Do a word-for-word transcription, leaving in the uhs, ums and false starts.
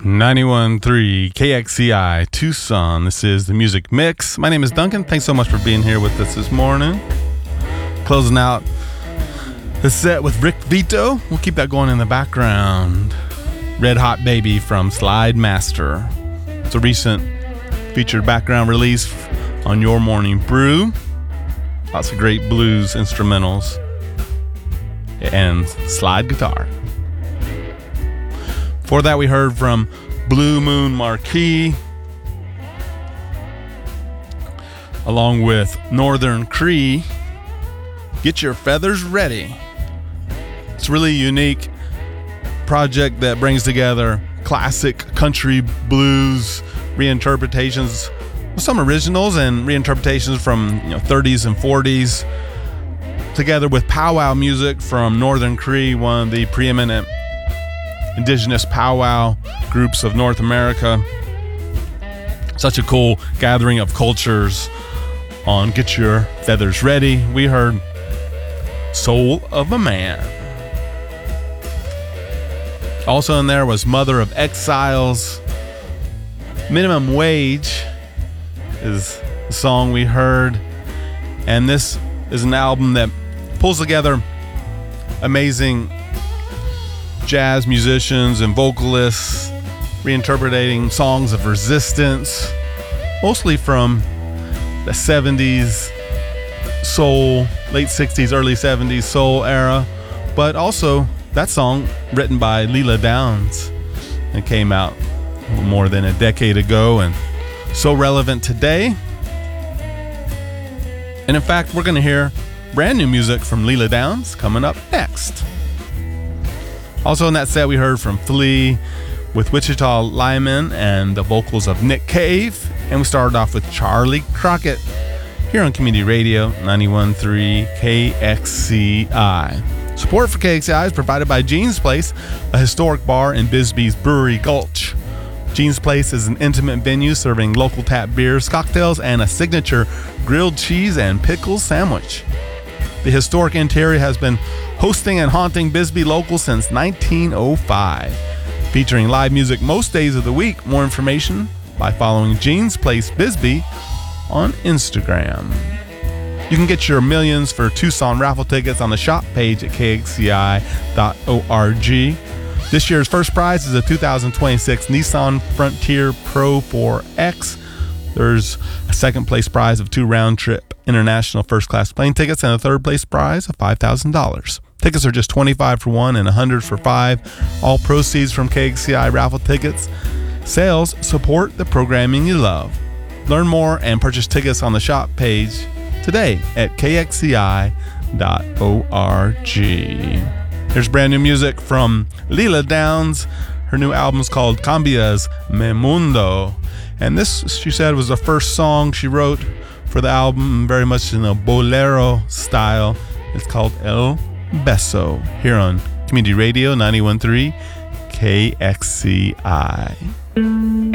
ninety-one point three K X C I Tucson. This is the Music Mix. My name is Duncan. Thanks so much for being here with us this morning. Closing out the set with Rick Vito. We'll keep that going in the background. Red Hot Baby from Slide Master. It's a recent featured background release on Your Morning Brew. Lots of great blues instrumentals and slide guitar. Before that, we heard from Blue Moon Marquee, along with Northern Cree, Get Your Feathers Ready. It's a really unique project that brings together classic country blues reinterpretations, some originals and reinterpretations from you know thirties and forties, together with powwow music from Northern Cree, one of the preeminent indigenous powwow groups of North America. Such a cool gathering of cultures on Get Your Feathers Ready. We heard Soul of a Man. Also in there was Mother of Exiles. Minimum Wage is the song we heard. And this is an album that pulls together amazing jazz musicians and vocalists reinterpreting songs of resistance, mostly from the seventies soul, late sixties, early seventies soul era, but also that song written by Leela Downs and came out more than a decade ago and so relevant today. And in fact, we're going to hear brand new music from Leela Downs coming up next. Also in that set, we heard from Flea with Wichita Lyman and the vocals of Nick Cave. And we started off with Charlie Crockett here on Community Radio ninety-one point three K X C I. Support for K X C I is provided by Jean's Place, a historic bar in Bisbee's Brewery Gulch. Jean's Place is an intimate venue serving local tap beers, cocktails, and a signature grilled cheese and pickles sandwich. The historic interior has been hosting and haunting Bisbee locals since nineteen oh five, featuring live music most days of the week. More information by following Jean's Place Bisbee on Instagram. You can get your millions for Tucson raffle tickets on the shop page at K X C I dot org. This year's first prize is a two thousand twenty-six Nissan Frontier Pro four X. There's a second place prize of two round-trip international first-class plane tickets and a third-place prize of five thousand dollars. Tickets are just twenty-five for one and one hundred for five. All proceeds from K X C I raffle tickets sales support the programming you love. Learn more and purchase tickets on the shop page today at K X C I dot org. There's brand new music from Leela Downs. Her new album is called Cambias Mi Mundo. And this, she said, was the first song she wrote for the album, very much in a bolero style. It's called El Beso, here on Community Radio ninety-one point three K X C I.